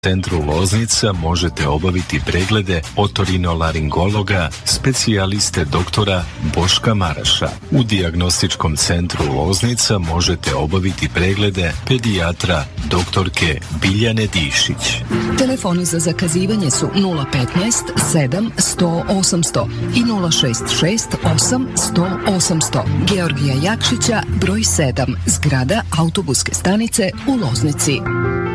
centru Loznica možete obaviti preglede otorinolaringologa, specijaliste doktora Boška Maraša. U dijagnostičkom centru Loznica možete obaviti preglede pedijatra doktorke Biljane Dišić. Telefoni za zakazivanje su 015 7 100 800 i 066 8 100 800. Georgija Jakšića, broj 7, zgrada autobuske stanice u Loznici.